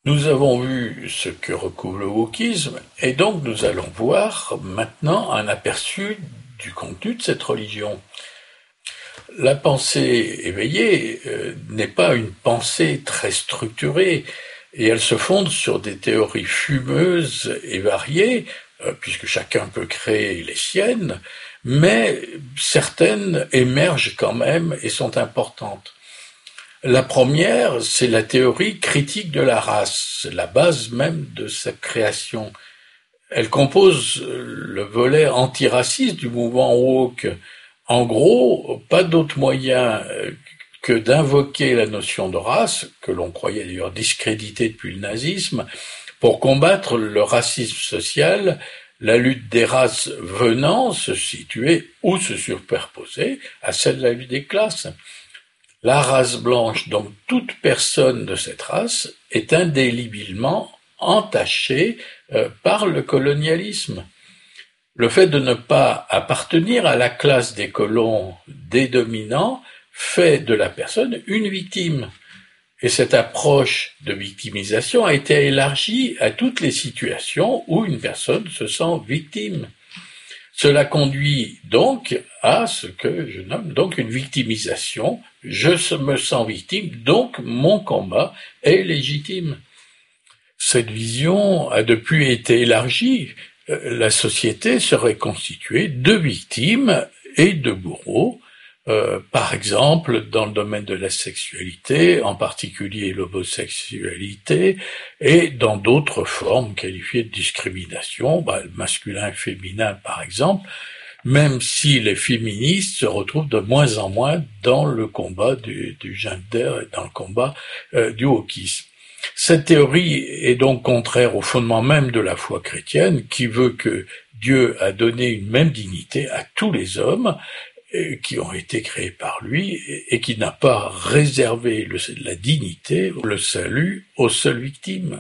Nous avons vu ce que recouvre le wokisme, et donc nous allons voir maintenant un aperçu du contenu de cette religion. La pensée éveillée n'est pas une pensée très structurée, et elle se fonde sur des théories fumeuses et variées, puisque chacun peut créer les siennes, mais certaines émergent quand même et sont importantes. La première, c'est la théorie critique de la race, la base même de sa création. Elle compose le volet antiraciste du mouvement woke. En gros, pas d'autre moyen que d'invoquer la notion de race, que l'on croyait d'ailleurs discréditée depuis le nazisme, pour combattre le racisme social, la lutte des races venant se situer ou se superposer à celle de la lutte des classes. La race blanche, donc toute personne de cette race, est indéléblement entachée par le colonialisme. Le fait de ne pas appartenir à la classe des colons, des dominants, fait de la personne une victime. Et cette approche de victimisation a été élargie à toutes les situations où une personne se sent victime. Cela conduit donc à ce que je nomme donc une victimisation. Je me sens victime, donc mon combat est légitime. Cette vision a depuis été élargie. La société serait constituée de victimes et de bourreaux, par exemple dans le domaine de la sexualité, en particulier l'homosexualité, et dans d'autres formes qualifiées de discrimination, masculin et féminin par exemple, même si les féministes se retrouvent de moins en moins dans le combat du gender et dans le combat du wokisme. Cette théorie est donc contraire au fondement même de la foi chrétienne qui veut que Dieu a donné une même dignité à tous les hommes qui ont été créés par lui et qui n'a pas réservé la dignité, le salut aux seules victimes.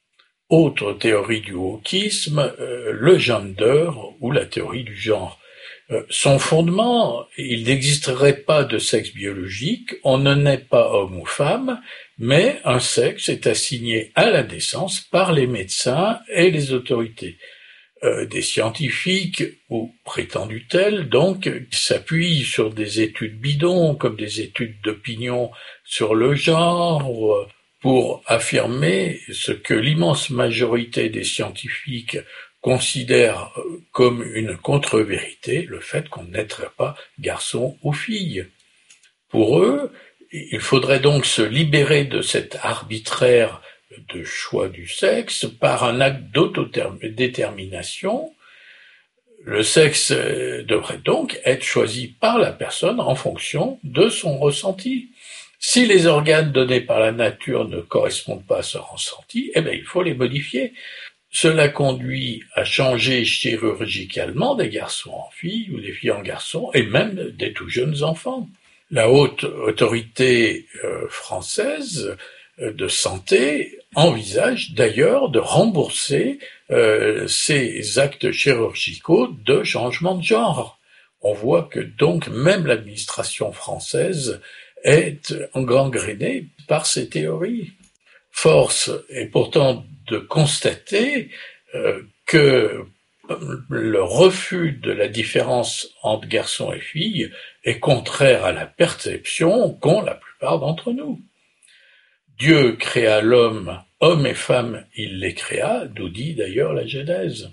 Autre théorie du wokisme, le gender ou la théorie du genre. Son fondement, il n'existerait pas de sexe biologique, on ne naît pas homme ou femme, mais un sexe est assigné à la naissance par les médecins et les autorités. Des scientifiques, ou prétendus tels, donc, qui s'appuient sur des études bidons, comme des études d'opinion sur le genre, pour affirmer ce que l'immense majorité des scientifiques considèrent comme une contre-vérité, le fait qu'on ne naîtrait pas garçon ou fille. Pour eux, il faudrait donc se libérer de cet arbitraire de choix du sexe par un acte d'autodétermination. Le sexe devrait donc être choisi par la personne en fonction de son ressenti. Si les organes donnés par la nature ne correspondent pas à ce ressenti, il faut les modifier. Cela conduit à changer chirurgicalement des garçons en filles ou des filles en garçons et même des tout jeunes enfants. La haute autorité française de santé envisage d'ailleurs de rembourser ces actes chirurgicaux de changement de genre. On voit que donc même l'administration française est gangrénée par ces théories. Force est pourtant de constater que le refus de la différence entre garçons et filles est contraire à la perception qu'ont la plupart d'entre nous. Dieu créa l'homme, homme et femme, il les créa, d'où dit d'ailleurs la Genèse.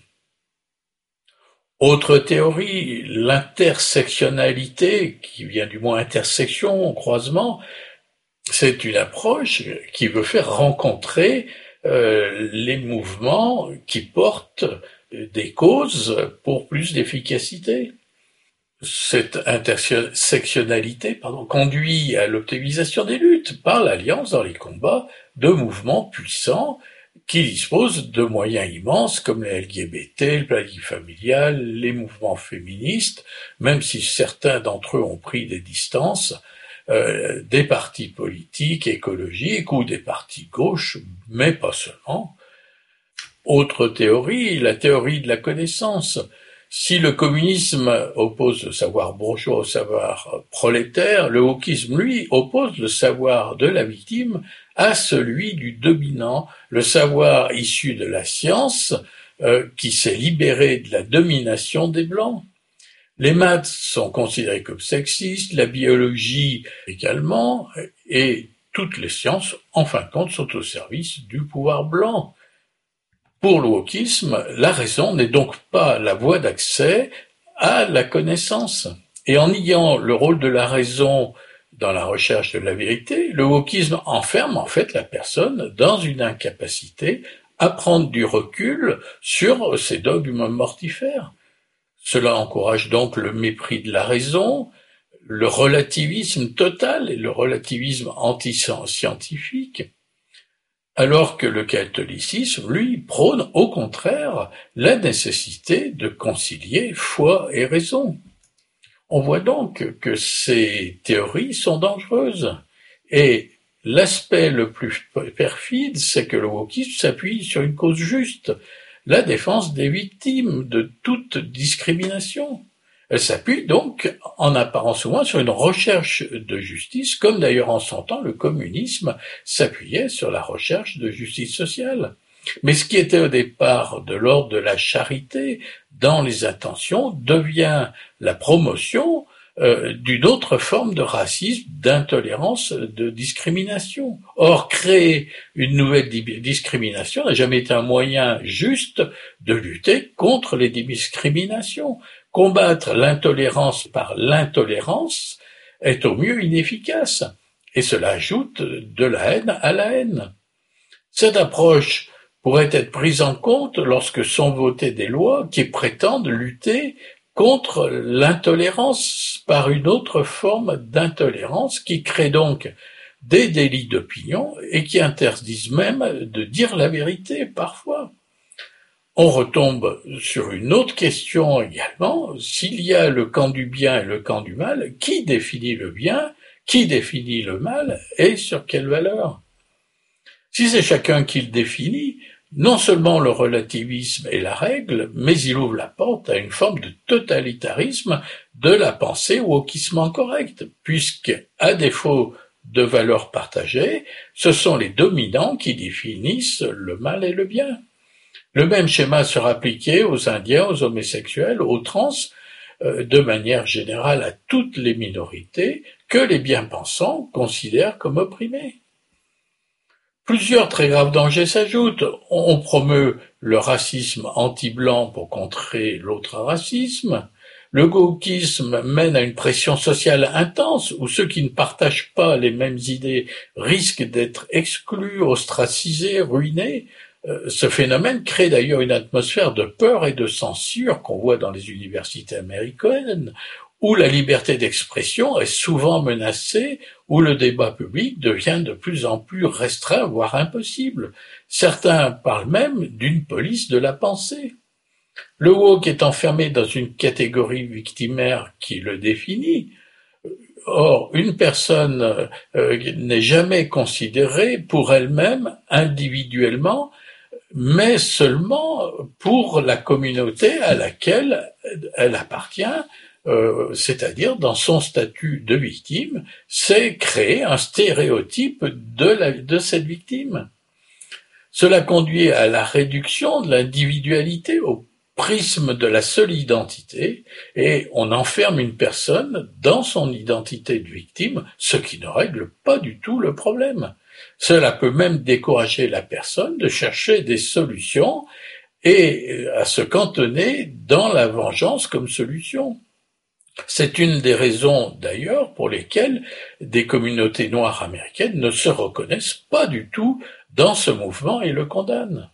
Autre théorie, l'intersectionnalité, qui vient du mot intersection, croisement, c'est une approche qui veut faire rencontrer les mouvements qui portent des causes pour plus d'efficacité. Cette intersectionnalité conduit à l'optimisation des luttes par l'alliance dans les combats de mouvements puissants qui disposent de moyens immenses comme les LGBT, le planning familial, les mouvements féministes, même si certains d'entre eux ont pris des distances, des partis politiques, écologiques ou des partis gauche, mais pas seulement. Autre théorie, la théorie de la connaissance. Si le communisme oppose le savoir bourgeois au savoir prolétaire, le wokisme, lui, oppose le savoir de la victime à celui du dominant, le savoir issu de la science qui s'est libéré de la domination des Blancs. Les maths sont considérées comme sexistes, la biologie également, et toutes les sciences, en fin de compte, sont au service du pouvoir blanc. Pour le wokisme, la raison n'est donc pas la voie d'accès à la connaissance. Et en niant le rôle de la raison dans la recherche de la vérité, le wokisme enferme en fait la personne dans une incapacité à prendre du recul sur ces dogmes mortifères. Cela encourage donc le mépris de la raison, le relativisme total et le relativisme anti-scientifique, alors que le catholicisme, lui, prône au contraire la nécessité de concilier foi et raison. On voit donc que ces théories sont dangereuses. Et l'aspect le plus perfide, c'est que le wokisme s'appuie sur une cause juste, la défense des victimes de toute discrimination. Elle s'appuie donc, en apparence au moins, sur une recherche de justice, comme d'ailleurs en son temps le communisme s'appuyait sur la recherche de justice sociale. Mais ce qui était au départ de l'ordre de la charité dans les intentions devient la promotion d'une autre forme de racisme, d'intolérance, de discrimination. Or, créer une nouvelle discrimination n'a jamais été un moyen juste de lutter contre les discriminations. Combattre l'intolérance par l'intolérance est au mieux inefficace, et cela ajoute de la haine à la haine. Cette approche pourrait être prise en compte lorsque sont votées des lois qui prétendent lutter contre l'intolérance par une autre forme d'intolérance qui crée donc des délits d'opinion et qui interdisent même de dire la vérité parfois. On retombe sur une autre question également. S'il y a le camp du bien et le camp du mal, qui définit le bien, qui définit le mal et sur quelle valeur? Si c'est chacun qui le définit, non seulement le relativisme est la règle, mais il ouvre la porte à une forme de totalitarisme de la pensée wokisme correcte, puisque, à défaut de valeurs partagées, ce sont les dominants qui définissent le mal et le bien. Le même schéma sera appliqué aux Indiens, aux homosexuels, aux trans, de manière générale à toutes les minorités que les bien-pensants considèrent comme opprimées. Plusieurs très graves dangers s'ajoutent. On promeut le racisme anti-blanc pour contrer l'autre racisme. Le wokisme mène à une pression sociale intense où ceux qui ne partagent pas les mêmes idées risquent d'être exclus, ostracisés, ruinés. Ce phénomène crée d'ailleurs une atmosphère de peur et de censure qu'on voit dans les universités américaines, où la liberté d'expression est souvent menacée, où le débat public devient de plus en plus restreint, voire impossible. Certains parlent même d'une police de la pensée. Le woke est enfermé dans une catégorie victimaire qui le définit. Or, une personne n'est jamais considérée pour elle-même, individuellement, mais seulement pour la communauté à laquelle elle appartient, c'est-à-dire dans son statut de victime, c'est créer un stéréotype de cette victime. Cela conduit à la réduction de l'individualité au prisme de la seule identité, et on enferme une personne dans son identité de victime, ce qui ne règle pas du tout le problème. Cela peut même décourager la personne de chercher des solutions et à se cantonner dans la vengeance comme solution. C'est une des raisons, d'ailleurs, pour lesquelles des communautés noires américaines ne se reconnaissent pas du tout dans ce mouvement et le condamnent.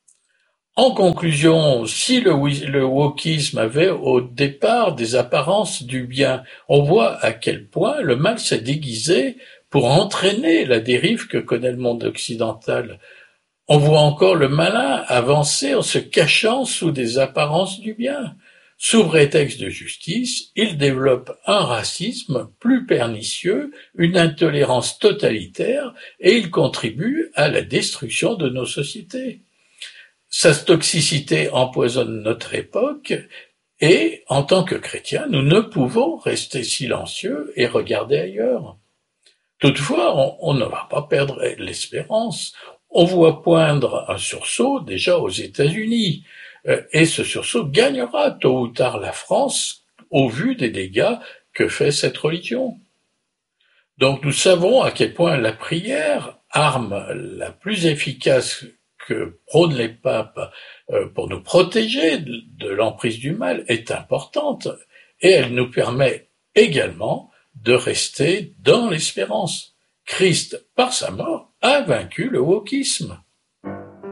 En conclusion, si le wokisme avait au départ des apparences du bien, on voit à quel point le mal s'est déguisé pour entraîner la dérive que connaît le monde occidental. On voit encore le malin avancer en se cachant sous des apparences du bien. Sous prétexte de justice, il développe un racisme plus pernicieux, une intolérance totalitaire, et il contribue à la destruction de nos sociétés. Sa toxicité empoisonne notre époque, Et, en tant que chrétiens, nous ne pouvons rester silencieux et regarder ailleurs. Toutefois, on ne va pas perdre l'espérance. On voit poindre un sursaut déjà aux États-Unis, et ce sursaut gagnera tôt ou tard la France au vu des dégâts que fait cette religion. Donc nous savons à quel point la prière, arme la plus efficace que prônent les papes pour nous protéger de l'emprise du mal, est importante, et elle nous permet également de rester dans l'espérance. Christ, par sa mort, a vaincu le wokisme.